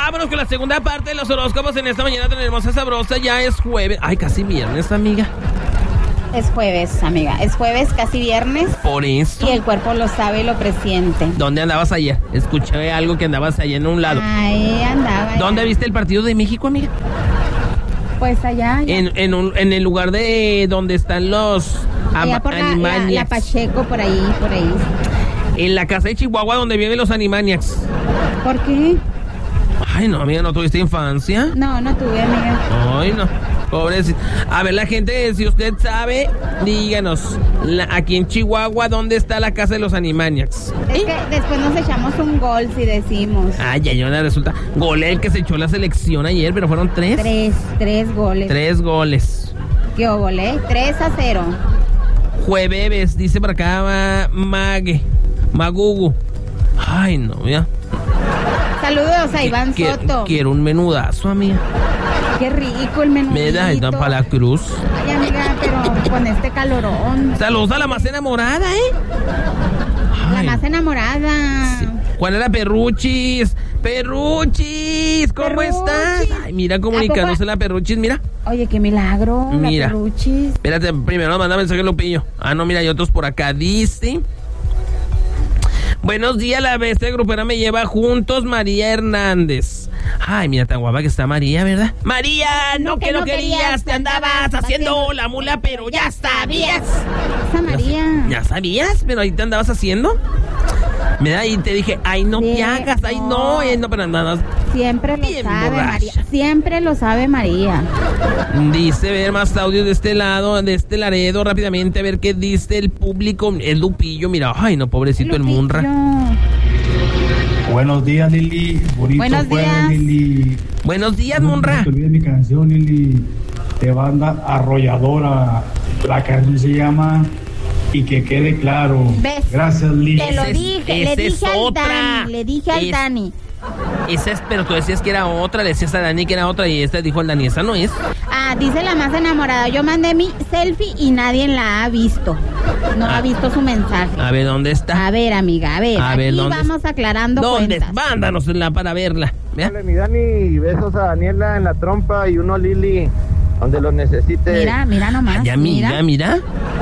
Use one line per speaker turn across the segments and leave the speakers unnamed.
Vámonos con la segunda parte de los horóscopos en esta mañana tan hermosa, sabrosa. Ya es jueves. Ay, casi viernes, amiga.
Es jueves, amiga. Es jueves, casi viernes.
Por eso.
Y el cuerpo lo sabe y lo presiente.
¿Dónde andabas ayer? Escuché algo que andabas allá en un lado.
Ahí andaba.
¿Dónde viste el partido de México, amiga?
Pues allá.
En el lugar de donde están los
allá por la Pacheco, por ahí.
En la casa de Chihuahua donde viven los Animaniacs.
¿Por qué?
Ay, no, amiga, ¿no tuviste infancia?
No tuve, amiga.
Ay, no. Pobrecito. A ver, la gente, si usted sabe, díganos, aquí en Chihuahua, ¿dónde está la casa de los Animaniacs?
Es que después nos echamos un gol si decimos.
Ay, ya no resulta. Gol el que se echó la selección ayer, pero fueron 3.
3 goles.
3 goles.
¿Qué gole? 3-0.
Jueves, dice por acá Magugu. Ay, no, ya.
Saludos a Iván Soto.
Quiero un menudazo, amiga.
Qué rico el menudito.
Me da para la cruz.
Ay, amiga, pero con este calorón.
Saludos a la más enamorada, ¿eh?
Ay. La más enamorada.
Sí. ¿Cuál era Perruchis? Perruchis, ¿cómo estás? Ay, mira, comunicándose la Perruchis, mira.
Oye, qué milagro,
mira.
La Perruchis.
Espérate, primero manda mensaje Lupillo. Ah, no, mira, hay otros por acá, dice... Buenos días, la bestia grupera me lleva juntos, María Hernández. Ay, mira, tan guapa que está María, ¿verdad? María, no que no querías, te andabas haciendo la mula, pero ya sabías.
Esa María.
¿Ya sabías? Pero ahí te andabas haciendo. Mira, y te dije, ay, no te hagas, ay, no, pero nada.
Siempre lo sabe María. Siempre lo sabe María.
Dice, ver más audios de este lado, de este Laredo, rápidamente, a ver qué dice el público. El Lupillo, mira, ay, no, pobrecito el Munra.
Buenos días, Lili. Bonito
Buenos días,
Lili.
Buenos días, Munra.
No te olvides mi canción, Lili, de banda arrolladora. La canción se llama Y que quede claro.
¿Ves?
Gracias, Lili.
Te lo dije, le dije al Dani.
Esa es, pero tú decías que era otra, le decías a Dani que era otra y esta dijo el Dani, esa no es.
Ah, dice la más enamorada, yo mandé mi selfie y nadie la ha visto. No ha visto su mensaje.
A ver, ¿dónde está?
A ver, amiga, aquí vamos aclarando
¿dónde?
cuentas.
Mándanosla para verla.
Dale, mi Dani, besos a Daniela en la trompa y uno a Lili, donde lo necesite.
Mira nomás.
Ya, mira.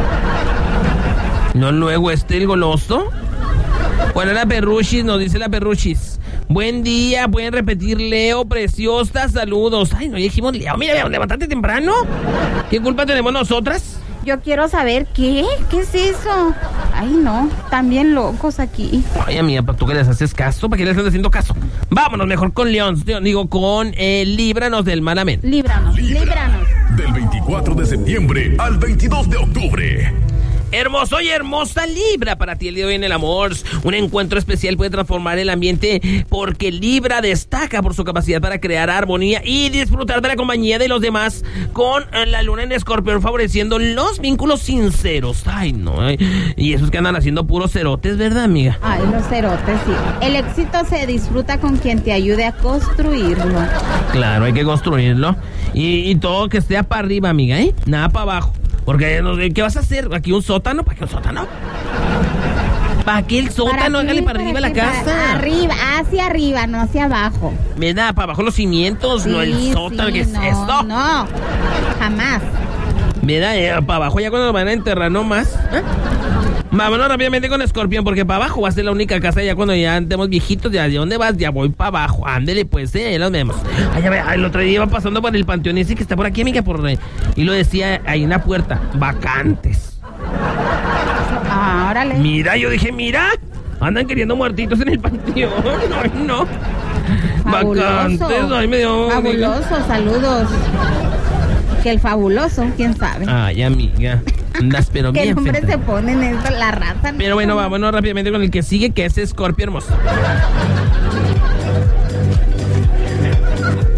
No, luego el goloso. ¿Cuál es la Perruchis? Nos dice la Perruchis. Buen día, pueden repetir, Leo, preciosa, saludos. Ay, no dijimos Leo, mira, levantate temprano. ¿Qué culpa tenemos nosotras?
Yo quiero saber qué es eso. Ay, no, están bien locos aquí.
Ay, amiga, ¿tú qué les haces caso? ¿Para qué les estás haciendo caso? Vámonos mejor con León, con líbranos del mal, amén.
Líbranos.
Del 24 de septiembre al 22 de octubre.
Hermoso y hermosa Libra, para ti el día de hoy en el amor. Un encuentro especial puede transformar el ambiente porque Libra destaca por su capacidad para crear armonía y disfrutar de la compañía de los demás con la luna en Escorpión favoreciendo los vínculos sinceros. Ay, no, y esos que andan haciendo puros cerotes, ¿verdad, amiga?
Ay, los cerotes, sí. El éxito se disfruta con quien te ayude a construirlo.
Claro, hay que construirlo. Y todo que esté para arriba, amiga, nada para abajo. Porque, ¿qué vas a hacer? ¿Aquí un sótano? ¿Para qué un sótano? ¿Para qué el sótano? Hágale para arriba la casa.
Arriba, hacia arriba, no hacia abajo.
Me da para abajo los cimientos,
sí,
no el sótano.
Sí,
¿Qué es esto?
No, jamás.
Me da para abajo ya cuando nos van a enterrar nomás. Vámonos rápidamente con Escorpión, porque para abajo va a ser la única casa ya cuando ya andemos viejitos. Ya, ¿de dónde vas? Ya voy para abajo. Ándele, pues, ya los vemos. El otro día iba pasando por el panteón ese que está por aquí, amiga, y lo decía ahí en la puerta, vacantes.
Órale.
Mira, yo dije, andan queriendo muertitos en el panteón. Ay, no.
Fabuloso.
Vacantes, ay, me dio...
Fabuloso, saludos. Que el fabuloso, quién sabe.
Ay, amiga. Andas, pero bien.
¿Qué nombre se pone en esto? La raza.
Pero bueno, vámonos rápidamente con el que sigue, que es Escorpio hermoso.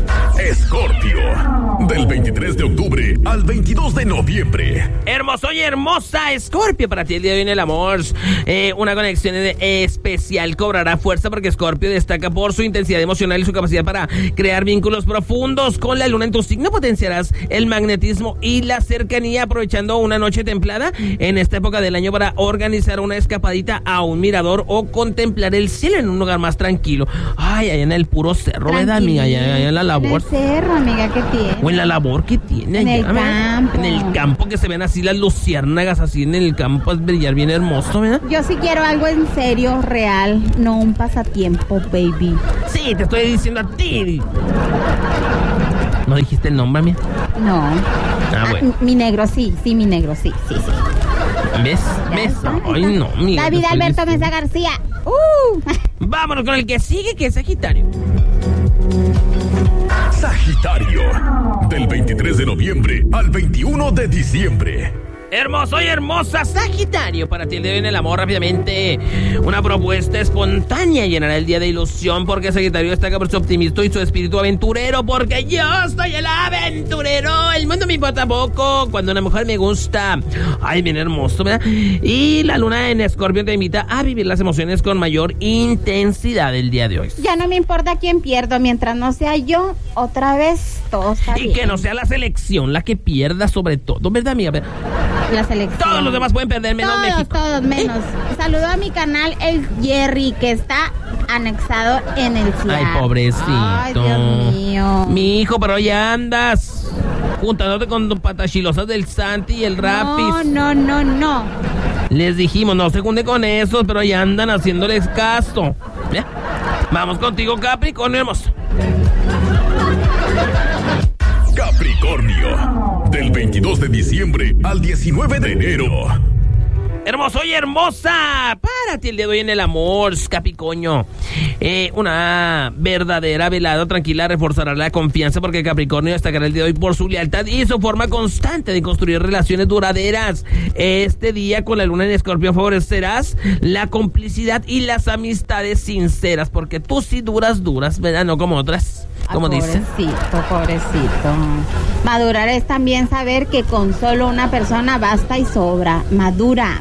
Escorpio. Del 23 de octubre al 22 de noviembre.
Hermoso y hermosa Escorpio, para ti el día de hoy en el amor. Una conexión especial cobrará fuerza porque Escorpio destaca por su intensidad emocional y su capacidad para crear vínculos profundos. Con la luna en tu signo potenciarás el magnetismo y la cercanía, aprovechando una noche templada en esta época del año para organizar una escapadita a un mirador o contemplar el cielo en un lugar más tranquilo. Ay, allá en el puro cerro, ¿verdad, amiga? Allá en la labor.
En el cerro, amiga, ¿qué tiene?
O en la labor que tiene.
En el
allá,
campo.
En el campo, que se ven así las luciérnagas, así en el campo, es brillar bien hermoso, ¿verdad?
Yo sí quiero algo en serio, real, no un pasatiempo, baby.
Sí, te estoy diciendo a ti. ¿No dijiste el nombre, mía?
No.
Bueno.
Mi negro, sí, mi negro, sí.
¿Ves? Ay, no, mira.
David Alberto Mesa García.
Vámonos con el que sigue, que es Sagitario.
Sagitario. Del 23 de noviembre al 21 de diciembre.
Hermoso y hermosa Sagitario, para ti el de hoy en el amor rápidamente. Una propuesta espontánea llenará el día de ilusión porque Sagitario destaca por su optimismo y su espíritu aventurero, porque yo soy el aventurero, el mundo me importa poco cuando una mujer me gusta. Ay, bien hermoso, ¿verdad? Y la luna en Escorpio te invita a vivir las emociones con mayor intensidad el día de hoy.
Ya no me importa quién pierdo, mientras no sea yo, otra vez todo está bien.
Y que no sea la selección la que pierda sobre todo, ¿verdad, amiga?
La selección.
Todos los demás pueden perder, menos México.
Todos menos. Saludo a mi canal, el Jerry, que está anexado en el cielo.
Ay, pobrecito.
Ay, Dios mío.
Mi hijo, pero ya andas juntándote con patachilosas del Santi y el Rapis.
No.
Les dijimos, no se junte con esos, pero ya andan haciéndoles caso. ¿Ya? Vamos contigo, Capricornio hermoso.
Capricornio. Del 22 de diciembre al 19 de enero.
Hermoso y hermosa, para ti el día de hoy en el amor, Capricornio. Una verdadera velada tranquila reforzará la confianza porque Capricornio destacará el día de hoy por su lealtad y su forma constante de construir relaciones duraderas. Este día con la luna en Escorpio favorecerás la complicidad y las amistades sinceras porque tú sí duras, ¿verdad? No como otras. Como dice.
Pobrecito. Madurar es también saber que con solo una persona basta y sobra. Madura.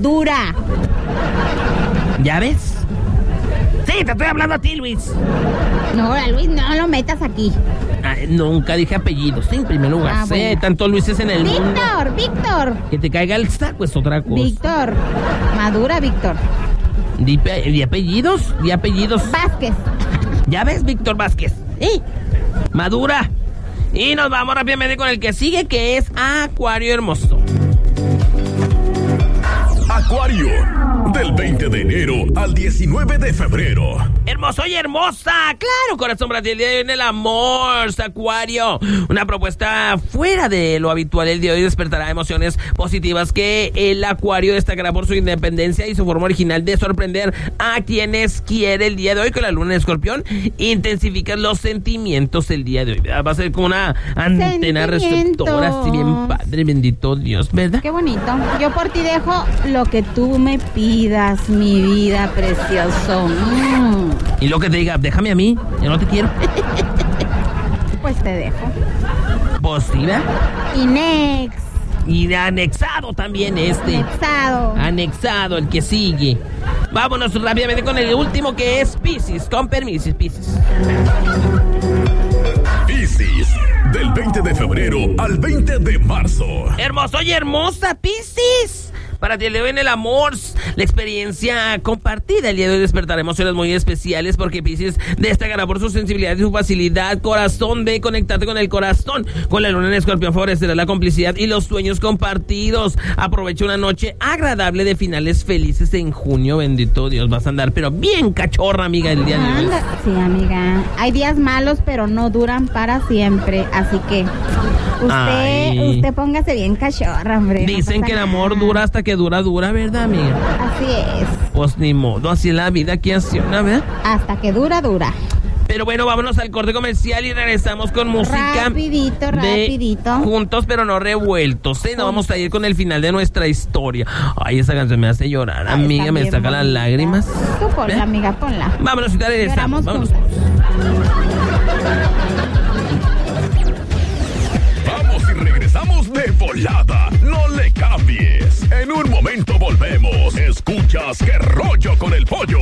¿Ya ves? Sí, te estoy hablando a ti, Luis.
No, Luis, no lo metas aquí.
Nunca dije apellidos, en primer lugar.
Bueno.
Tanto Luises en el mundo.
Víctor.
Que te caiga el saco es otra cosa.
Víctor. Madura, Víctor.
¿De apellidos?
Vázquez.
¿Ya ves, Víctor Vázquez? Madura. Y nos vamos rápidamente con el que sigue, que es Acuario hermoso.
Acuario. Del 20 de enero al 19 de febrero.
Hermoso y hermosa, claro, corazón para ti el día de hoy en el amor, Acuario. Una propuesta fuera de lo habitual el día de hoy despertará emociones positivas que el Acuario destacará por su independencia y su forma original de sorprender a quienes quiere el día de hoy. Con la luna en Escorpión intensifica los sentimientos el día de hoy. Va a ser como una antena receptora, así bien padre, bendito Dios, ¿verdad?
Qué bonito. Yo por ti dejo lo que tú me pidas, mi vida precioso.
Y lo que te diga, déjame a mí, yo no te quiero.
Pues te dejo.
Pues sí, ¿verdad?
Y next.
Y anexado también Anexado, el que sigue. Vámonos rápidamente con el último, que es Piscis. Con permiso, Piscis.
Piscis. Del 20 de febrero al 20 de marzo.
Hermoso y hermosa, Piscis. Para ti el día de hoy en el amor, la experiencia compartida el día de hoy despertará emociones muy especiales porque Piscis destacará por su sensibilidad y su facilidad, corazón, de conectarte con el corazón. Con la luna en Escorpión favorecerá la complicidad y los sueños compartidos. Aprovecha una noche agradable de finales felices en junio, bendito Dios. Vas a andar pero bien cachorra, amiga, el día de hoy.
Sí, amiga. Hay días malos, pero no duran para siempre, así que usted póngase bien cachorra, hombre.
Dicen
no
que el
nada.
amor dura hasta que dura, ¿verdad, amiga?
Así es.
Pues ni modo, así es la vida que acciona, ¿verdad?
Hasta que dura.
Pero bueno, vámonos al corte comercial y regresamos con música.
Rapidito.
Juntos pero no revueltos, ¿eh? No vamos a ir con el final de nuestra historia. Ay, esa canción me hace llorar, amiga, me saca las lágrimas.
Tú ponla, amiga, ponla.
Vámonos y regresamos.
Lloramos
Vámonos.
juntas.
regresamos de volada. No le cambies. En un momento volvemos. Escuchas Qué Rollo con el Pollo.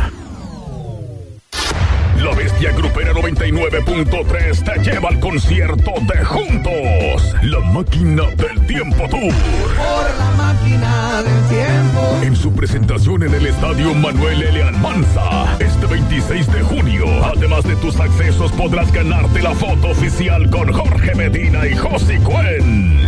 La Bestia Grupera 99.3 te lleva al concierto de Juntos, la Máquina del Tiempo Tour.
Por la Máquina del Tiempo.
En su presentación en el Estadio Manuel L. Almanza, este 26 de junio. Además de tus accesos, podrás ganarte la foto oficial con Jorge Medina y Josie Cuen.